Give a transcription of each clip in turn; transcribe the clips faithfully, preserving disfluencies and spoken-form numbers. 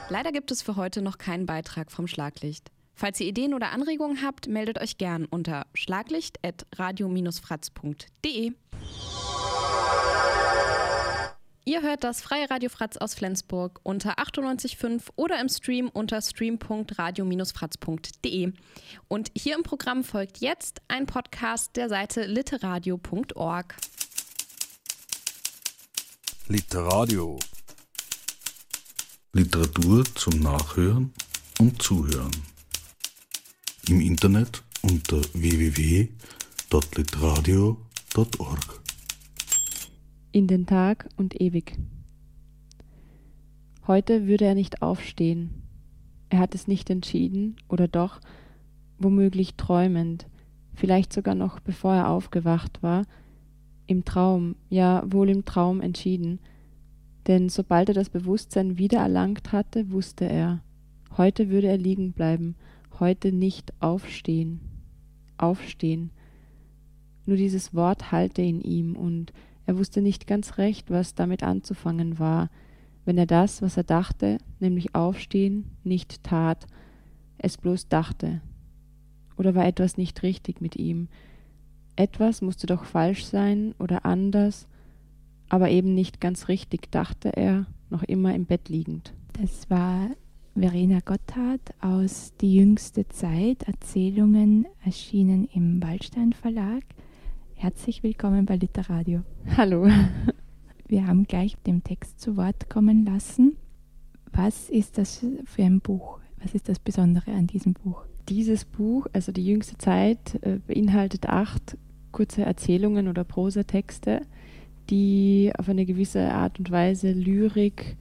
Leider gibt es für heute noch keinen Beitrag vom Schlaglicht. Falls ihr Ideen oder Anregungen habt, meldet euch gern unter schlaglicht at radio dash fratz punkt de. Ihr hört das Freie Radio Fratz aus Flensburg unter achtundneunzig Komma fünf oder im Stream unter stream punkt radio dash fratz punkt de. Und hier im Programm folgt jetzt ein Podcast der Seite literadio punkt org. Literadio. Literatur zum Nachhören und Zuhören. Im Internet unter w w w punkt literadio punkt org. In den Tag und ewig. Heute würde er nicht aufstehen. Er hat es nicht entschieden, oder doch, womöglich träumend, vielleicht sogar noch bevor er aufgewacht war, im Traum, ja wohl im Traum entschieden. Denn sobald er das Bewusstsein wiedererlangt hatte, wusste er, heute würde er liegen bleiben, heute nicht aufstehen. Aufstehen. Nur dieses Wort hallte in ihm, und er wusste nicht ganz recht, was damit anzufangen war, wenn er das, was er dachte, nämlich aufstehen, nicht tat, es bloß dachte. Oder war etwas nicht richtig mit ihm? Etwas musste doch falsch sein oder anders, aber eben nicht ganz richtig, dachte er, noch immer im Bett liegend. Das war Verena Gotthard aus Die jüngste Zeit, Erzählungen, erschienen im Waldstein Verlag. Herzlich willkommen bei Literadio. Hallo. Wir haben gleich dem Text zu Wort kommen lassen. Was ist das für ein Buch? Was ist das Besondere an diesem Buch? Dieses Buch, also Die jüngste Zeit, beinhaltet acht kurze Erzählungen oder Prosatexte, die auf eine gewisse Art und Weise Lyrik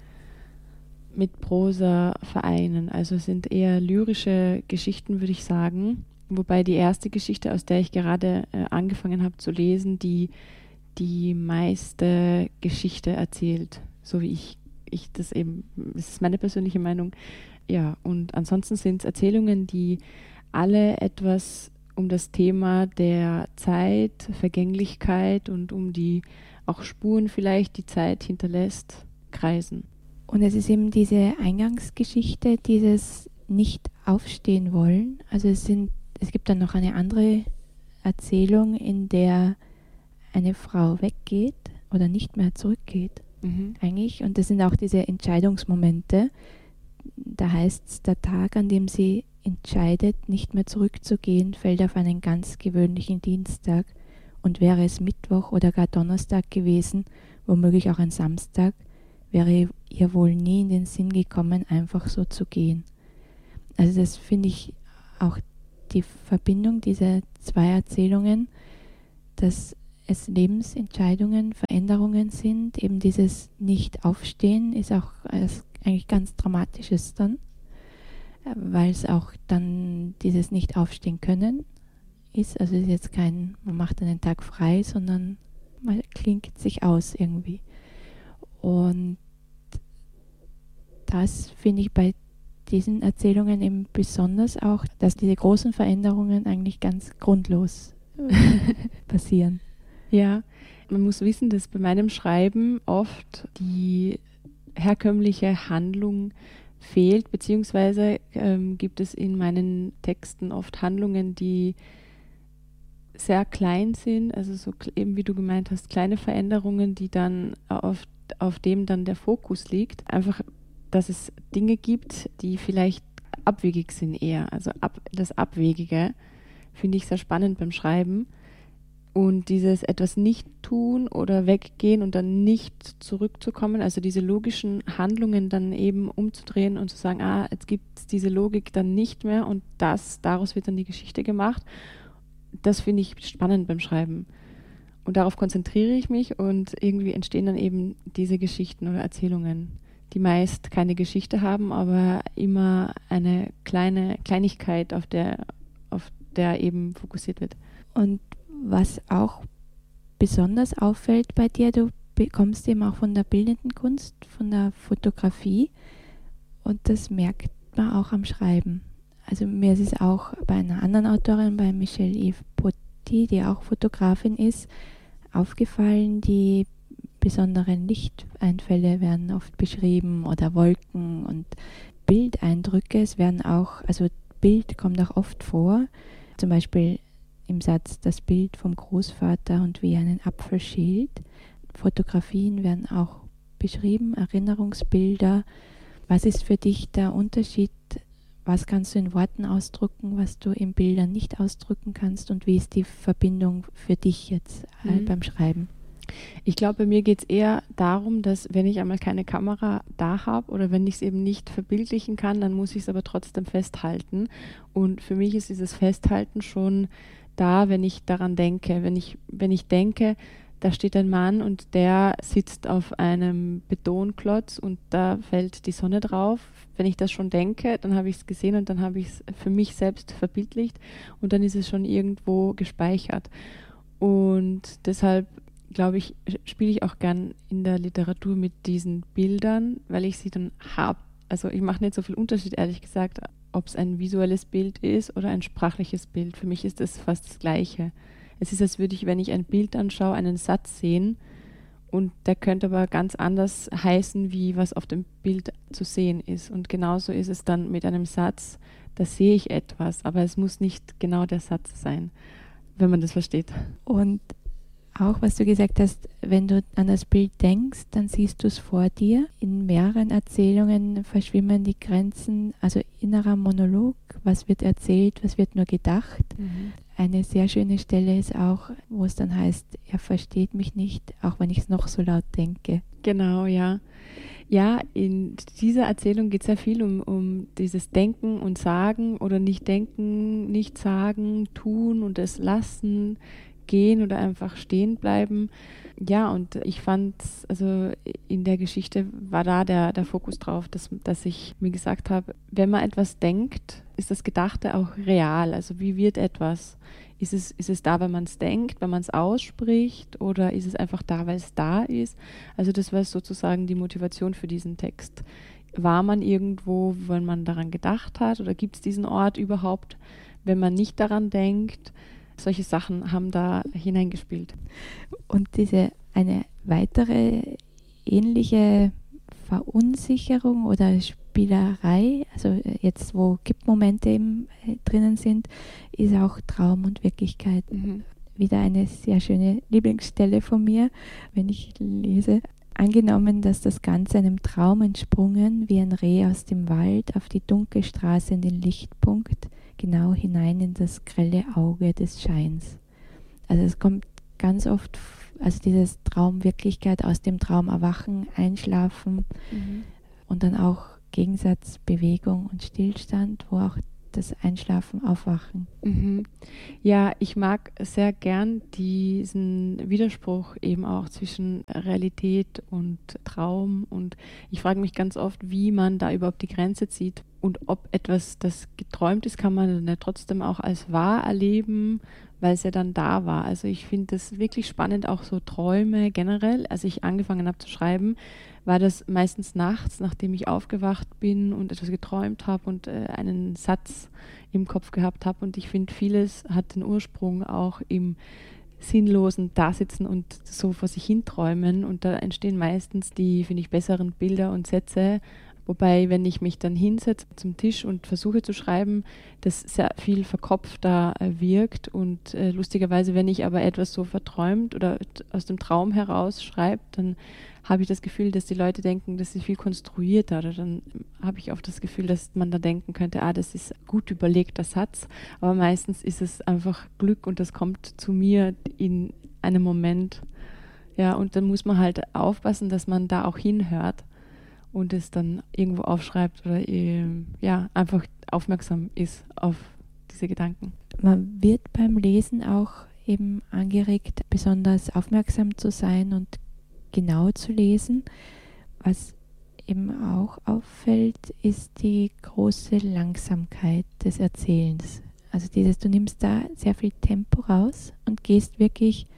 mit Prosa vereinen. Also es sind eher lyrische Geschichten, würde ich sagen. Wobei die erste Geschichte, aus der ich gerade äh, angefangen habe zu lesen, die die meiste Geschichte erzählt. So wie ich, ich das eben, das ist meine persönliche Meinung. Ja, und ansonsten sind es Erzählungen, die alle etwas um das Thema der Zeit, Vergänglichkeit und um die auch Spuren vielleicht, die Zeit hinterlässt, kreisen. Und es ist eben diese Eingangsgeschichte, dieses Nicht-Aufstehen wollen. Also es sind, es gibt dann noch eine andere Erzählung, in der eine Frau weggeht oder nicht mehr zurückgeht, mhm. eigentlich. Und das sind auch diese Entscheidungsmomente. Da heißt es, der Tag, an dem sie entscheidet, nicht mehr zurückzugehen, fällt auf einen ganz gewöhnlichen Dienstag. Und wäre es Mittwoch oder gar Donnerstag gewesen, womöglich auch ein Samstag, wäre ihr wohl nie in den Sinn gekommen, einfach so zu gehen. Also das finde ich auch die Verbindung dieser zwei Erzählungen, dass es Lebensentscheidungen, Veränderungen sind. Eben dieses Nicht-Aufstehen ist auch eigentlich ganz Dramatisches dann, weil es auch dann dieses Nicht-Aufstehen können ist. Also es ist jetzt kein, man macht einen Tag frei, sondern man klingt sich aus irgendwie. Und das finde ich bei diesen Erzählungen eben besonders auch, dass diese großen Veränderungen eigentlich ganz grundlos passieren. Ja, man muss wissen, dass bei meinem Schreiben oft die herkömmliche Handlung fehlt, beziehungsweise ähm, gibt es in meinen Texten oft Handlungen, die sehr klein sind, also so eben wie du gemeint hast, kleine Veränderungen, die dann auf, auf dem dann der Fokus liegt. Einfach, dass es Dinge gibt, die vielleicht abwegig sind eher. Also ab, das Abwegige finde ich sehr spannend beim Schreiben. Und dieses etwas nicht tun oder weggehen und dann nicht zurückzukommen, also diese logischen Handlungen dann eben umzudrehen und zu sagen, ah, jetzt gibt es diese Logik dann nicht mehr und das, daraus wird dann die Geschichte gemacht. Das finde ich spannend beim Schreiben. Und darauf konzentriere ich mich und irgendwie entstehen dann eben diese Geschichten oder Erzählungen, die meist keine Geschichte haben, aber immer eine kleine Kleinigkeit, auf der, auf der eben fokussiert wird. Und was auch besonders auffällt bei dir, du bekommst eben auch von der bildenden Kunst, von der Fotografie, und das merkt man auch am Schreiben. Also mir ist es auch bei einer anderen Autorin, bei Michelle Yves Potti, die auch Fotografin ist, aufgefallen, die besonderen Lichteinfälle werden oft beschrieben oder Wolken, und Bildeindrücke. Es werden auch, also Bild kommt auch oft vor, zum Beispiel im Satz das Bild vom Großvater und wie er einen Apfel schält. Fotografien werden auch beschrieben, Erinnerungsbilder. Was ist für dich der Unterschied? Was kannst du in Worten ausdrücken, was du in Bildern nicht ausdrücken kannst? Und wie ist die Verbindung für dich jetzt äh, Mhm. beim Schreiben? Ich glaube, bei mir geht es eher darum, dass wenn ich einmal keine Kamera da habe oder wenn ich es eben nicht verbildlichen kann, dann muss ich es aber trotzdem festhalten. Und für mich ist dieses Festhalten schon da, wenn ich daran denke. Wenn ich, wenn ich denke, da steht ein Mann und der sitzt auf einem Betonklotz und da fällt die Sonne drauf. Wenn ich das schon denke, dann habe ich es gesehen und dann habe ich es für mich selbst verbildlicht und dann ist es schon irgendwo gespeichert. Und deshalb glaube ich, spiele ich auch gern in der Literatur mit diesen Bildern, weil ich sie dann habe. Also ich mache nicht so viel Unterschied, ehrlich gesagt, ob es ein visuelles Bild ist oder ein sprachliches Bild. Für mich ist das fast das Gleiche. Es ist, als würde ich, wenn ich ein Bild anschaue, einen Satz sehen und der könnte aber ganz anders heißen, wie was auf dem Bild zu sehen ist. Und genauso ist es dann mit einem Satz, da sehe ich etwas, aber es muss nicht genau der Satz sein, wenn man das versteht. Und auch, was du gesagt hast, wenn du an das Bild denkst, dann siehst du es vor dir. In mehreren Erzählungen verschwimmen die Grenzen, also innerer Monolog, was wird erzählt, was wird nur gedacht. Mhm. Eine sehr schöne Stelle ist auch, wo es dann heißt, er versteht mich nicht, auch wenn ich es noch so laut denke. Genau, ja. Ja, in dieser Erzählung geht es sehr viel um, um dieses Denken und Sagen oder nicht denken, nicht sagen, tun und es lassen, gehen oder einfach stehen bleiben. Ja, und ich fand, also in der Geschichte war da der, der Fokus drauf, dass, dass ich mir gesagt habe, wenn man etwas denkt, ist das Gedachte auch real. Also wie wird etwas? Ist es, ist es da, wenn man es denkt, wenn man es ausspricht oder ist es einfach da, weil es da ist? Also das war sozusagen die Motivation für diesen Text. War man irgendwo, wenn man daran gedacht hat oder gibt es diesen Ort überhaupt, wenn man nicht daran denkt? Solche Sachen haben da hineingespielt. Und diese eine weitere ähnliche Verunsicherung oder Spielerei, also jetzt wo Kippmomente eben drinnen sind, ist auch Traum und Wirklichkeit. Mhm. Wieder eine sehr schöne Lieblingsstelle von mir, wenn ich lese. Angenommen, dass das Ganze einem Traum entsprungen, wie ein Reh aus dem Wald auf die dunkle Straße in den Lichtpunkt, genau hinein in das grelle Auge des Scheins. Also es kommt ganz oft, also dieses Traumwirklichkeit, aus dem Traum erwachen, einschlafen Mhm. und dann auch Gegensatz Bewegung und Stillstand, wo auch das Einschlafen, Aufwachen. Mhm. Ja, ich mag sehr gern diesen Widerspruch eben auch zwischen Realität und Traum und ich frage mich ganz oft, wie man da überhaupt die Grenze zieht und ob etwas, das geträumt ist, kann man dann ja trotzdem auch als wahr erleben, weil es ja dann da war. Also ich finde das wirklich spannend, auch so Träume generell. Als ich angefangen habe zu schreiben, war das meistens nachts, nachdem ich aufgewacht bin und etwas geträumt habe und äh, einen Satz im Kopf gehabt habe. Und ich finde, vieles hat den Ursprung auch im sinnlosen Dasitzen und so vor sich hinträumen. Und da entstehen meistens die, finde ich, besseren Bilder und Sätze. Wobei, wenn ich mich dann hinsetze zum Tisch und versuche zu schreiben, das sehr viel verkopfter äh, wirkt. Und äh, lustigerweise, wenn ich aber etwas so verträumt oder t- aus dem Traum heraus schreibe, dann habe ich das Gefühl, dass die Leute denken, das ist viel konstruierter. Oder dann habe ich oft das Gefühl, dass man da denken könnte, ah, das ist gut überlegter Satz. Aber meistens ist es einfach Glück und das kommt zu mir in einem Moment. Ja, und dann muss man halt aufpassen, dass man da auch hinhört und es dann irgendwo aufschreibt oder ähm, ja, einfach aufmerksam ist auf diese Gedanken. Man wird beim Lesen auch eben angeregt, besonders aufmerksam zu sein und genau zu lesen. Was eben auch auffällt, ist die große Langsamkeit des Erzählens. Also dieses, du nimmst da sehr viel Tempo raus und gehst wirklich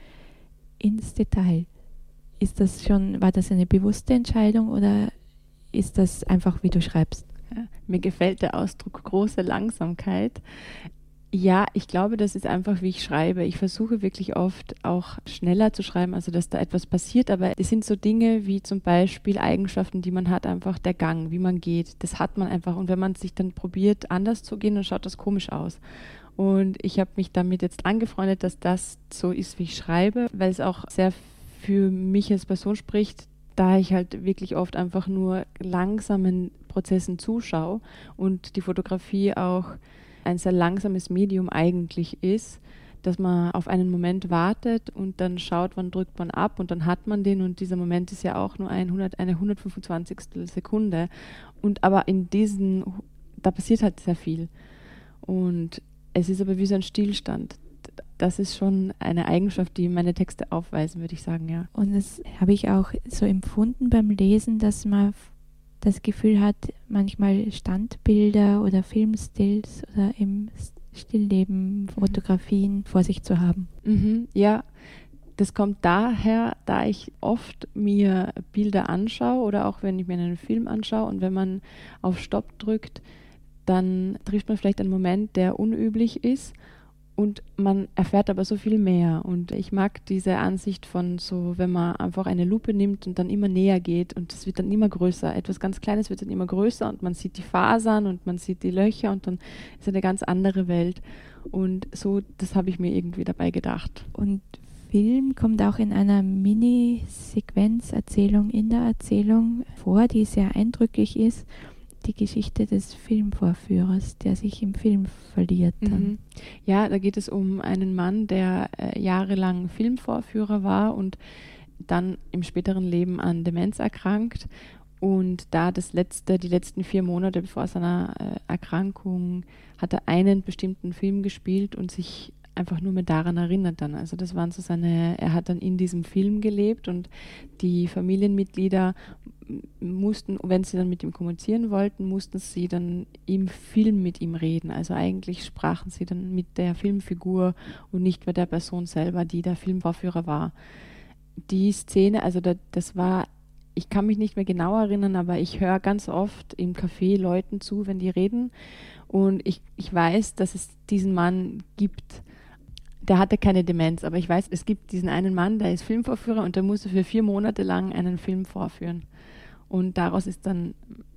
ins Detail. Ist das schon, war das eine bewusste Entscheidung oder ist das einfach, wie du schreibst? Ja, mir gefällt der Ausdruck große Langsamkeit. Ja, ich glaube, das ist einfach, wie ich schreibe. Ich versuche wirklich oft auch schneller zu schreiben, also dass da etwas passiert, aber es sind so Dinge wie zum Beispiel Eigenschaften, die man hat, einfach der Gang, wie man geht. Das hat man einfach und wenn man sich dann probiert, anders zu gehen, dann schaut das komisch aus. Und ich habe mich damit jetzt angefreundet, dass das so ist, wie ich schreibe, weil es auch sehr für mich als Person spricht, da ich halt wirklich oft einfach nur langsamen Prozessen zuschaue und die Fotografie auch ein sehr langsames Medium eigentlich ist, dass man auf einen Moment wartet und dann schaut, wann drückt man ab und dann hat man den und dieser Moment ist ja auch nur ein hundert, eine hundertfünfundzwanzigstel Sekunde und aber in diesen, da passiert halt sehr viel und es ist aber wie so ein Stillstand. Das ist schon eine Eigenschaft, die meine Texte aufweisen, würde ich sagen, ja. Und das habe ich auch so empfunden beim Lesen, dass man das Gefühl hat, manchmal Standbilder oder Filmstills oder im Stillleben Fotografien mhm. vor sich zu haben. Mhm, ja, das kommt daher, da ich oft mir Bilder anschaue oder auch wenn ich mir einen Film anschaue und wenn man auf Stopp drückt, dann trifft man vielleicht einen Moment, der unüblich ist. Und man erfährt aber so viel mehr. Und ich mag diese Ansicht von so, wenn man einfach eine Lupe nimmt und dann immer näher geht und es wird dann immer größer. Etwas ganz Kleines wird dann immer größer und man sieht die Fasern und man sieht die Löcher und dann ist eine ganz andere Welt. Und so, das habe ich mir irgendwie dabei gedacht. Und Film kommt auch in einer Mini-Sequenz-Erzählung in der Erzählung vor, die sehr eindrücklich ist. Die Geschichte des Filmvorführers, der sich im Film verliert. Dann. Mhm. Ja, da geht es um einen Mann, der äh, jahrelang Filmvorführer war und dann im späteren Leben an Demenz erkrankt und da das letzte, die letzten vier Monate vor seiner äh, Erkrankung hat er einen bestimmten Film gespielt und sich einfach nur mehr daran erinnert dann. Also das waren so seine, er hat dann in diesem Film gelebt und die Familienmitglieder mussten, wenn sie dann mit ihm kommunizieren wollten, mussten sie dann im Film mit ihm reden. Also eigentlich sprachen sie dann mit der Filmfigur und nicht mit der Person selber, die der Filmvorführer war. Die Szene, also da, das war, ich kann mich nicht mehr genau erinnern, aber ich höre ganz oft im Café Leuten zu, wenn die reden und ich, ich weiß, dass es diesen Mann gibt. Der hatte keine Demenz, aber ich weiß, es gibt diesen einen Mann, der ist Filmvorführer und der musste für vier Monate lang einen Film vorführen. Und daraus ist dann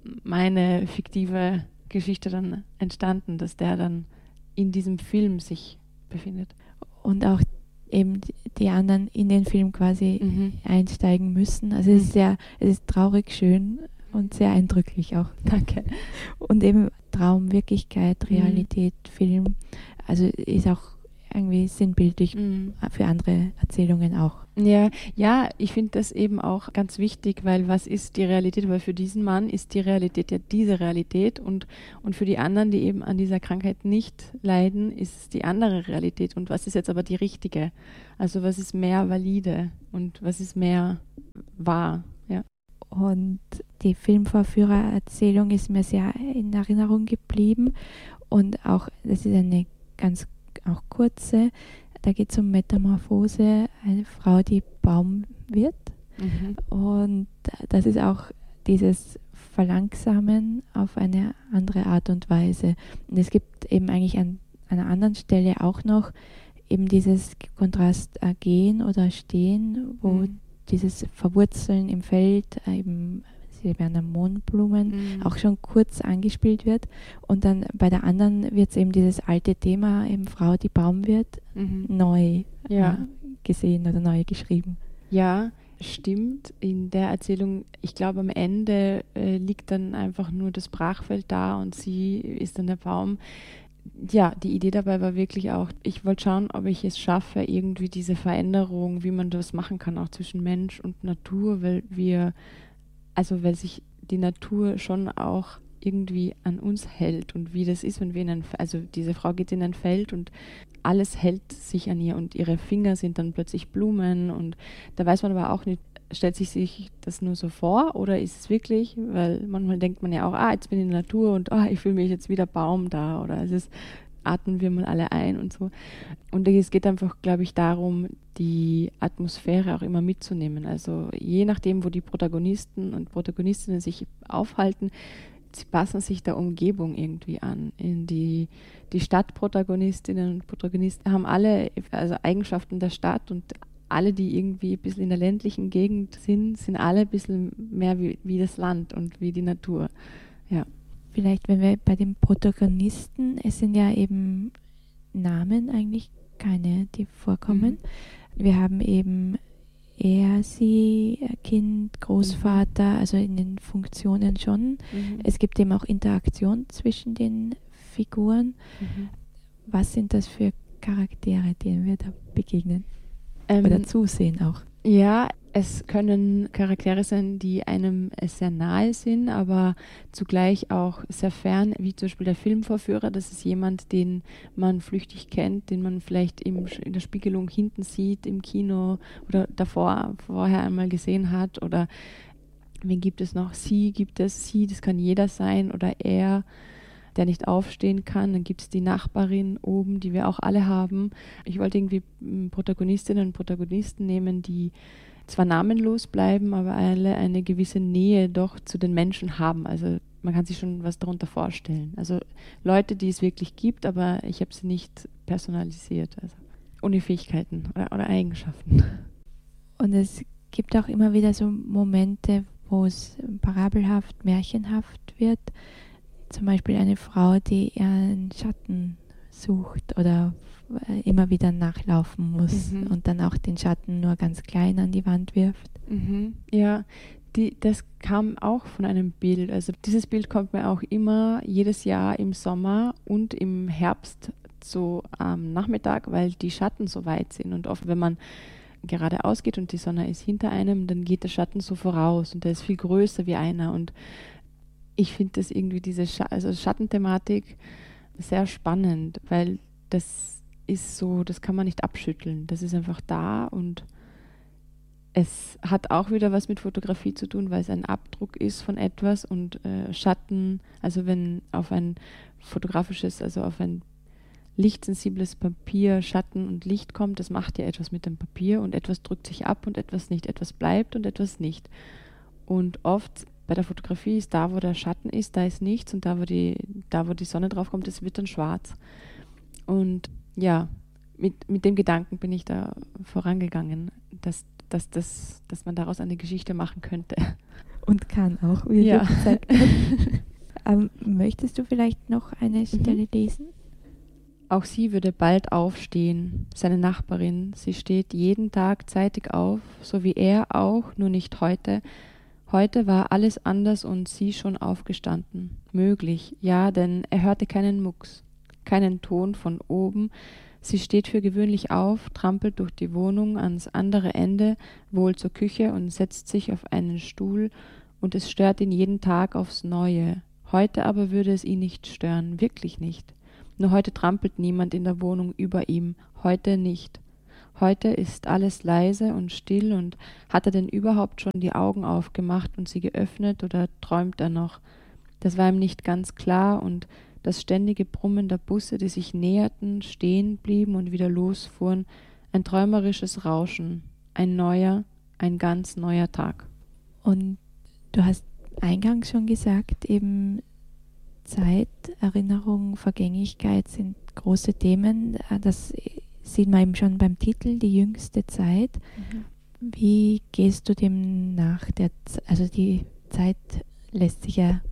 meine fiktive Geschichte dann entstanden, dass der dann in diesem Film sich befindet. Und auch eben die anderen in den Film quasi mhm. einsteigen müssen. Also es ist sehr, es ist traurig schön und sehr eindrücklich auch. Danke. Und eben Traum, Wirklichkeit, Realität, mhm. Film, also ist auch irgendwie sinnbildlich mhm. für andere Erzählungen auch. Ja, ja, ich finde das eben auch ganz wichtig, weil was ist die Realität? Weil für diesen Mann ist die Realität ja diese Realität und, und für die anderen, die eben an dieser Krankheit nicht leiden, ist es die andere Realität. Und was ist jetzt aber die richtige? Also was ist mehr valide und was ist mehr wahr? Ja. Und die Filmvorführererzählung ist mir sehr in Erinnerung geblieben und auch, das ist eine ganz auch kurze, da geht es um Metamorphose, eine Frau, die Baum wird. Mhm. Und das ist auch dieses Verlangsamen auf eine andere Art und Weise. Und es gibt eben eigentlich an einer anderen Stelle auch noch eben dieses Kontrast äh, Gehen oder Stehen, wo mhm. dieses Verwurzeln im Feld, äh, eben sie werden am Mohnblumen, mhm. auch schon kurz angespielt wird. Und dann bei der anderen wird es eben dieses alte Thema, eben Frau, die Baum wird, mhm. neu ja. äh, gesehen oder neu geschrieben. Ja, stimmt. In der Erzählung, ich glaube, am Ende äh, liegt dann einfach nur das Brachfeld da und sie ist dann der Baum. Ja, die Idee dabei war wirklich auch, ich wollte schauen, ob ich es schaffe, irgendwie diese Veränderung, wie man das machen kann, auch zwischen Mensch und Natur, weil wir Also weil sich die Natur schon auch irgendwie an uns hält und wie das ist, wenn wir in ein, also diese Frau geht in ein Feld und alles hält sich an ihr und ihre Finger sind dann plötzlich Blumen und da weiß man aber auch nicht, stellt sich sich das nur so vor oder ist es wirklich, weil manchmal denkt man ja auch, ah, jetzt bin ich in der Natur und ah, ich fühle mich jetzt wieder Baum da oder es ist, atmen wir mal alle ein und so. Und es geht einfach, glaube ich, darum, die Atmosphäre auch immer mitzunehmen. Also je nachdem, wo die Protagonisten und Protagonistinnen sich aufhalten, sie passen sich der Umgebung irgendwie an. In die, die Stadtprotagonistinnen und Protagonisten haben alle also Eigenschaften der Stadt und alle, die irgendwie ein bisschen in der ländlichen Gegend sind, sind alle ein bisschen mehr wie, wie das Land und wie die Natur. Ja. Vielleicht, wenn wir bei den Protagonisten, es sind ja eben Namen eigentlich keine, die vorkommen. Mhm. Wir haben eben er, sie, Kind, Großvater, mhm. also in den Funktionen schon. Mhm. Es gibt eben auch Interaktion zwischen den Figuren. Mhm. Was sind das für Charaktere, denen wir da begegnen? Ähm, Oder zusehen auch? Ja, es können Charaktere sein, die einem sehr nahe sind, aber zugleich auch sehr fern, wie zum Beispiel der Filmvorführer. Das ist jemand, den man flüchtig kennt, den man vielleicht im, in der Spiegelung hinten sieht, im Kino oder davor vorher einmal gesehen hat. Oder wen gibt es noch? Sie gibt es, sie, das kann jeder sein, oder er, der nicht aufstehen kann. Dann gibt es die Nachbarin oben, die wir auch alle haben. Ich wollte irgendwie Protagonistinnen und Protagonisten nehmen, die zwar namenlos bleiben, aber alle eine gewisse Nähe doch zu den Menschen haben. Also man kann sich schon was darunter vorstellen. Also Leute, die es wirklich gibt, aber ich habe sie nicht personalisiert. Also ohne Fähigkeiten oder, oder Eigenschaften. Und es gibt auch immer wieder so Momente, wo es parabelhaft, märchenhaft wird. Zum Beispiel eine Frau, die ihren Schatten sucht oder immer wieder nachlaufen muss mhm. und dann auch den Schatten nur ganz klein an die Wand wirft. Mhm. Ja, die, das kam auch von einem Bild. Also dieses Bild kommt mir auch immer jedes Jahr im Sommer und im Herbst so am Nachmittag, weil die Schatten so weit sind. Und oft, wenn man geradeaus geht und die Sonne ist hinter einem, dann geht der Schatten so voraus und der ist viel größer wie einer. Und ich finde das irgendwie, diese Sch- also Schattenthematik sehr spannend, weil das ist so, das kann man nicht abschütteln. Das ist einfach da und es hat auch wieder was mit Fotografie zu tun, weil es ein Abdruck ist von etwas und äh, Schatten, also wenn auf ein fotografisches, also auf ein lichtsensibles Papier Schatten und Licht kommt, das macht ja etwas mit dem Papier und etwas drückt sich ab und etwas nicht, etwas bleibt und etwas nicht. Und oft bei der Fotografie ist da, wo der Schatten ist, da ist nichts und da, wo die, da, wo die Sonne drauf kommt, das wird dann schwarz. Und ja, mit, mit dem Gedanken bin ich da vorangegangen, dass, dass, dass, dass man daraus eine Geschichte machen könnte. Und kann auch, wie ja. du gesagt hast. ähm, möchtest du vielleicht noch eine Stelle mhm. lesen? Auch sie würde bald aufstehen, seine Nachbarin. Sie steht jeden Tag zeitig auf, so wie er auch, nur nicht heute. Heute war alles anders und sie schon aufgestanden. Möglich, ja, denn er hörte keinen Mucks, keinen Ton von oben. Sie steht für gewöhnlich auf, trampelt durch die Wohnung ans andere Ende, wohl zur Küche und setzt sich auf einen Stuhl und es stört ihn jeden Tag aufs Neue. Heute aber würde es ihn nicht stören, wirklich nicht. Nur heute trampelt niemand in der Wohnung über ihm, heute nicht. Heute ist alles leise und still und hat er denn überhaupt schon die Augen aufgemacht und sie geöffnet oder träumt er noch? Das war ihm nicht ganz klar und das ständige Brummen der Busse, die sich näherten, stehen blieben und wieder losfuhren, ein träumerisches Rauschen, ein neuer, ein ganz neuer Tag. Und du hast eingangs schon gesagt, eben Zeit, Erinnerung, Vergänglichkeit sind große Themen. Das sieht man eben schon beim Titel, die jüngste Zeit. Mhm. Wie gehst du dem nach? Der, also die Zeit lässt sich ja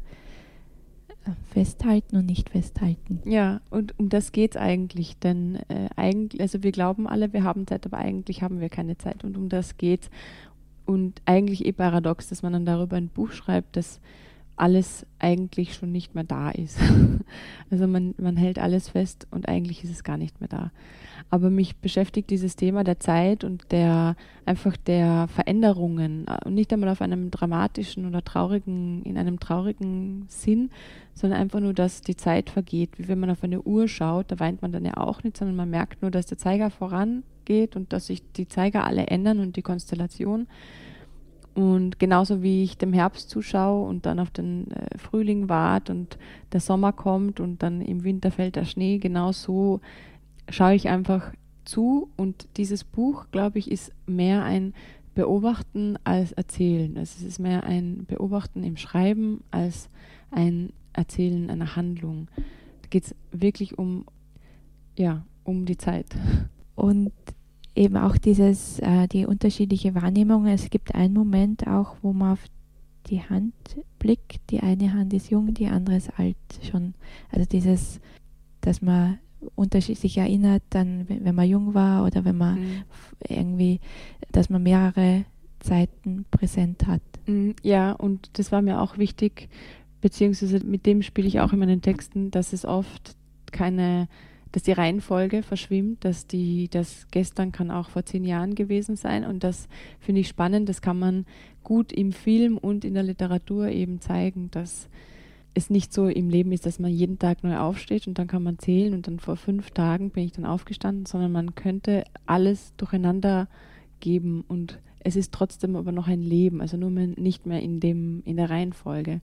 festhalten und nicht festhalten. Ja, und um das geht es eigentlich, denn äh, eigentlich, also wir glauben alle, wir haben Zeit, aber eigentlich haben wir keine Zeit und um das geht's. Und eigentlich eh paradox, dass man dann darüber ein Buch schreibt, dass alles eigentlich schon nicht mehr da ist. Also man, man hält alles fest und eigentlich ist es gar nicht mehr da. Aber mich beschäftigt dieses Thema der Zeit und der einfach der Veränderungen und nicht einmal auf einem dramatischen oder traurigen, in einem traurigen Sinn, sondern einfach nur, dass die Zeit vergeht. Wie wenn man auf eine Uhr schaut, da weint man dann ja auch nicht, sondern man merkt nur, dass der Zeiger vorangeht und dass sich die Zeiger alle ändern und die Konstellation. Und genauso wie ich dem Herbst zuschaue und dann auf den äh, Frühling warte und der Sommer kommt und dann im Winter fällt der Schnee, genauso schaue ich einfach zu. Und dieses Buch, glaube ich, ist mehr ein Beobachten als Erzählen. Also es ist mehr ein Beobachten im Schreiben als ein Erzählen einer Handlung. Da geht es wirklich um, ja, um die Zeit. Und eben auch dieses, äh, die unterschiedliche Wahrnehmung. Es gibt einen Moment auch, wo man auf die Hand blickt. Die eine Hand ist jung, die andere ist alt schon. Also dieses, dass man unterschiedlich erinnert, dann, wenn man jung war oder wenn man mhm. irgendwie, dass man mehrere Zeiten präsent hat. Ja, und das war mir auch wichtig, beziehungsweise mit dem spiele ich auch in meinen Texten, dass es oft keine, dass die Reihenfolge verschwimmt, dass die, das gestern kann auch vor zehn Jahren gewesen sein, und das finde ich spannend, das kann man gut im Film und in der Literatur eben zeigen, dass es nicht so im Leben ist, dass man jeden Tag neu aufsteht und dann kann man zählen und dann vor fünf Tagen bin ich dann aufgestanden, sondern man könnte alles durcheinander geben und es ist trotzdem aber noch ein Leben, also nur mehr, nicht mehr in dem, in der Reihenfolge.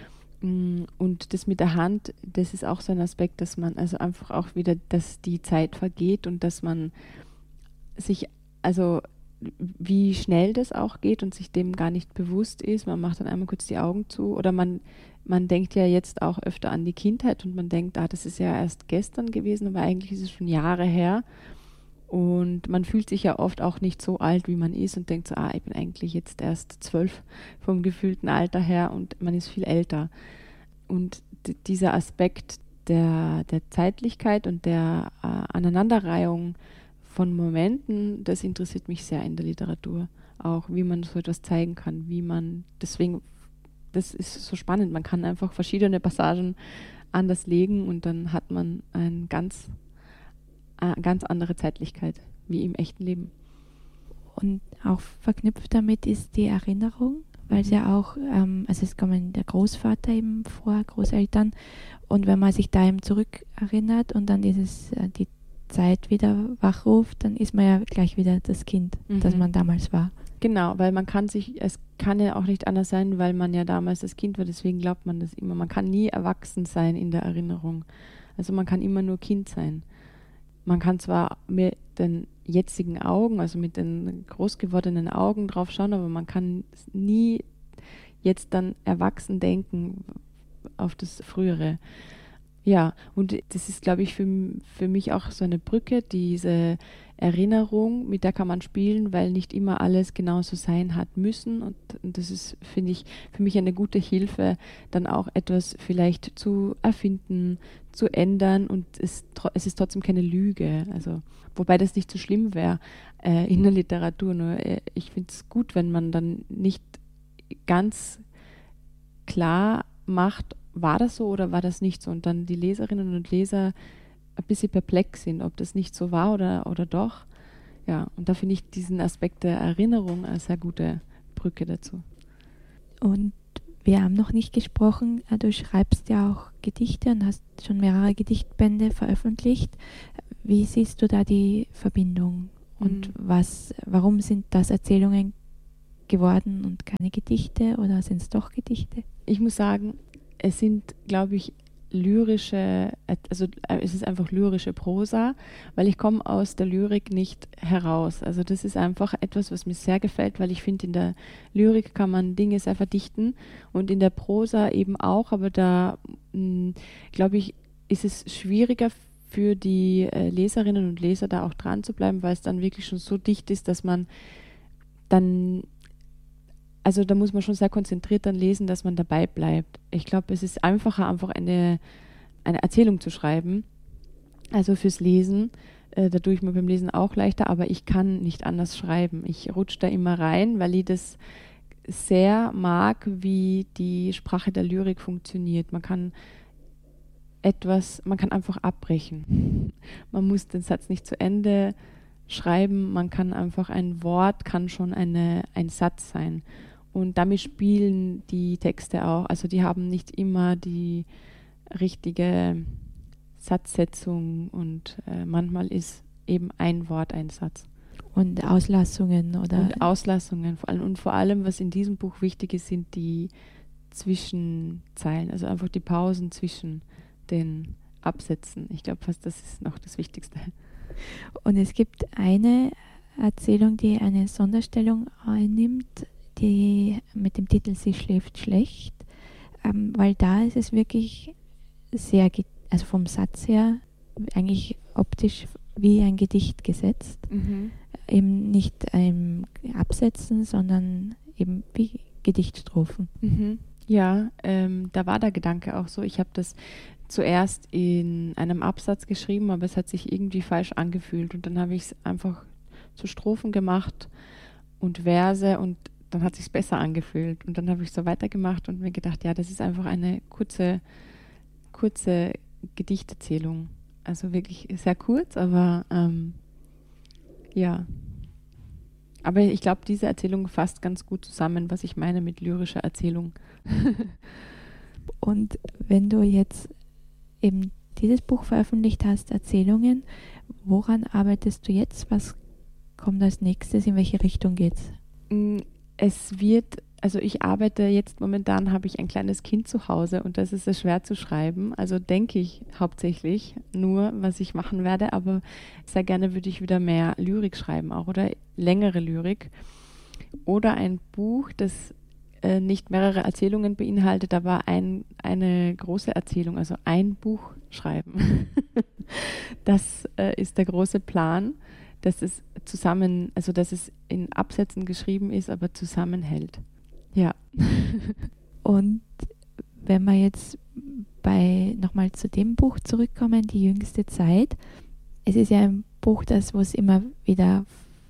Und das mit der Hand, das ist auch so ein Aspekt, dass man also einfach auch wieder, dass die Zeit vergeht und dass man sich, also wie schnell das auch geht und sich dem gar nicht bewusst ist. Man macht dann einmal kurz die Augen zu oder man, man denkt ja jetzt auch öfter an die Kindheit und man denkt, ah, das ist ja erst gestern gewesen, aber eigentlich ist es schon Jahre her. Und man fühlt sich ja oft auch nicht so alt, wie man ist und denkt so, ah, ich bin eigentlich jetzt erst zwölf vom gefühlten Alter her und man ist viel älter. Und d- dieser Aspekt der, der Zeitlichkeit und der äh, Aneinanderreihung von Momenten, das interessiert mich sehr in der Literatur. Auch wie man so etwas zeigen kann, wie man, deswegen, das ist so spannend, man kann einfach verschiedene Passagen anders legen und dann hat man ein ganz eine ganz andere Zeitlichkeit wie im echten Leben. Und auch verknüpft damit ist die Erinnerung, weil es ja auch, ähm, also es kommen der Großvater eben vor, Großeltern, und wenn man sich da eben zurückerinnert und dann dieses, äh, die Zeit wieder wachruft, dann ist man ja gleich wieder das Kind, mhm. das man damals war. Genau, weil man kann sich, es kann ja auch nicht anders sein, weil man ja damals das Kind war, deswegen glaubt man das immer. Man kann nie erwachsen sein in der Erinnerung. Also man kann immer nur Kind sein. Man kann zwar mit den jetzigen Augen, also mit den groß gewordenen Augen drauf schauen, aber man kann nie jetzt dann erwachsen denken auf das Frühere. Ja, und das ist, glaube ich, für, für mich auch so eine Brücke, diese Erinnerung, mit der kann man spielen, weil nicht immer alles genauso sein hat müssen. Und, und das ist, finde ich, für mich eine gute Hilfe, dann auch etwas vielleicht zu erfinden, zu ändern. Und es, es ist trotzdem keine Lüge. Also, wobei das nicht so schlimm wäre äh, in der Literatur. Nur äh, ich finde es gut, wenn man dann nicht ganz klar macht, war das so oder war das nicht so? Und dann die Leserinnen und Leser ein bisschen perplex sind, ob das nicht so war oder, oder doch. Ja, und da finde ich diesen Aspekt der Erinnerung eine sehr gute Brücke dazu. Und wir haben noch nicht gesprochen, du schreibst ja auch Gedichte und hast schon mehrere Gedichtbände veröffentlicht. Wie siehst du da die Verbindung? Und mhm. was, warum sind das Erzählungen geworden und keine Gedichte oder sind es doch Gedichte? Ich muss sagen, es sind, glaube ich, lyrische, also es ist einfach lyrische Prosa, weil ich komme aus der Lyrik nicht heraus. Also das ist einfach etwas, was mir sehr gefällt, weil ich finde, in der Lyrik kann man Dinge sehr verdichten und in der Prosa eben auch, aber da, glaube ich, ist es schwieriger für die äh, Leserinnen und Leser da auch dran zu bleiben, weil es dann wirklich schon so dicht ist, dass man dann Also da muss man schon sehr konzentriert dann lesen, dass man dabei bleibt. Ich glaube, es ist einfacher, einfach eine, eine Erzählung zu schreiben, also fürs Lesen. Äh, da tue ich mir beim Lesen auch leichter, aber ich kann nicht anders schreiben. Ich rutsche da immer rein, weil ich das sehr mag, wie die Sprache der Lyrik funktioniert. Man kann etwas, man kann einfach abbrechen. Man muss den Satz nicht zu Ende schreiben, man kann einfach, ein Wort kann schon eine, ein Satz sein. Und damit spielen die Texte auch. Also die haben nicht immer die richtige Satzsetzung und äh, manchmal ist eben ein Wort ein Satz. Und Auslassungen oder? Und Auslassungen vor allem. Und vor allem, was in diesem Buch wichtig ist, sind die Zwischenzeilen. Also einfach die Pausen zwischen den Absätzen. Ich glaube fast, das ist noch das Wichtigste. Und es gibt eine Erzählung, die eine Sonderstellung einnimmt, die mit dem Titel Sie schläft schlecht. ähm, weil da ist es wirklich sehr, ge- also vom Satz her, eigentlich optisch wie ein Gedicht gesetzt. Mhm. Eben nicht ähm, Absätzen, sondern eben wie Gedichtstrophen. Mhm. Ja, ähm, da war der Gedanke auch so. Ich habe das zuerst in einem Absatz geschrieben, aber es hat sich irgendwie falsch angefühlt. Und dann habe ich es einfach zu Strophen gemacht und Verse und dann hat es sich besser angefühlt. Und dann habe ich so weitergemacht und mir gedacht, ja, das ist einfach eine kurze, kurze Gedichterzählung. Also wirklich sehr kurz, aber ähm, ja. Aber ich glaube, diese Erzählung fasst ganz gut zusammen, was ich meine mit lyrischer Erzählung. Und wenn du jetzt eben dieses Buch veröffentlicht hast, Erzählungen, woran arbeitest du jetzt? Was kommt als nächstes? In welche Richtung geht's? Mm, Es wird, also ich arbeite jetzt momentan, habe ich ein kleines Kind zu Hause und das ist es schwer zu schreiben. Also denke ich hauptsächlich nur, was ich machen werde, aber sehr gerne würde ich wieder mehr Lyrik schreiben auch oder längere Lyrik. Oder ein Buch, das äh, nicht mehrere Erzählungen beinhaltet, aber ein, eine große Erzählung, also ein Buch schreiben. Das äh, ist der große Plan, dass es zusammen, also dass es in Absätzen geschrieben ist, aber zusammenhält. Ja. Und wenn wir jetzt bei nochmal zu dem Buch zurückkommen, die jüngste Zeit, es ist ja ein Buch, das, wo es immer wieder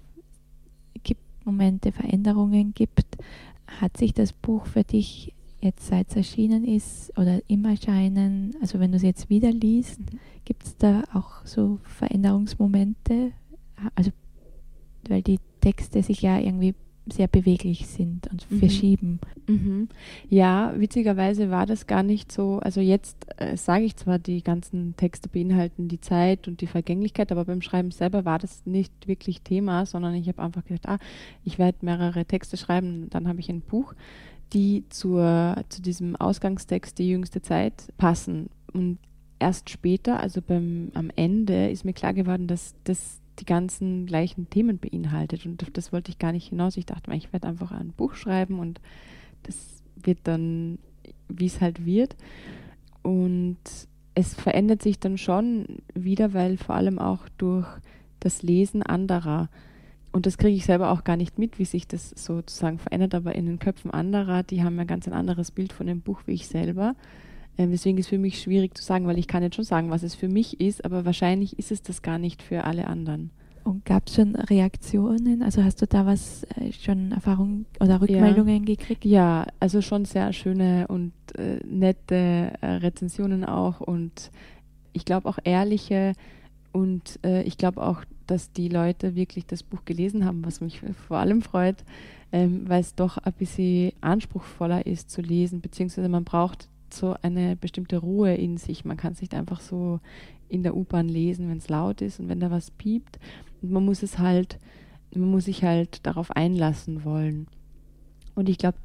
gibt, Momente, Veränderungen gibt. Hat sich das Buch für dich jetzt, seit es erschienen ist oder im Erscheinen, also wenn du es jetzt wieder liest, Mhm. gibt es da auch so Veränderungsmomente? Also, weil die Texte sich ja irgendwie sehr beweglich sind und Mhm. verschieben. Mhm. Ja, witzigerweise war das gar nicht so. Also jetzt äh, sage ich zwar, die ganzen Texte beinhalten die Zeit und die Vergänglichkeit, aber beim Schreiben selber war das nicht wirklich Thema, sondern ich habe einfach gedacht, ah, ich werde mehrere Texte schreiben, dann habe ich ein Buch, die zur, zu diesem Ausgangstext die jüngste Zeit passen. Und erst später, also beim, am Ende, ist mir klar geworden, dass das die ganzen gleichen Themen beinhaltet. Und auf das wollte ich gar nicht hinaus. Ich dachte mir, ich werde einfach ein Buch schreiben und das wird dann, wie es halt wird. Und es verändert sich dann schon wieder, weil vor allem auch durch das Lesen anderer, und das kriege ich selber auch gar nicht mit, wie sich das sozusagen verändert, aber in den Köpfen anderer, die haben ja ganz ein anderes Bild von dem Buch wie ich selber. Ähm, deswegen ist es für mich schwierig zu sagen, weil ich kann jetzt schon sagen, was es für mich ist, aber wahrscheinlich ist es das gar nicht für alle anderen. Und gab es schon Reaktionen? Also hast du da was, äh, schon Erfahrungen oder Rückmeldungen gekriegt? Ja, also schon sehr schöne und äh, nette äh, Rezensionen auch und ich glaube auch ehrliche und äh, ich glaube auch, dass die Leute wirklich das Buch gelesen haben, was mich vor allem freut, ähm, weil es doch ein bisschen anspruchsvoller ist zu lesen, beziehungsweise man braucht so eine bestimmte Ruhe in sich. Man kann es nicht einfach so in der U-Bahn lesen, wenn es laut ist und wenn da was piept. Und man muss es halt, man muss sich halt darauf einlassen wollen. Und ich glaube,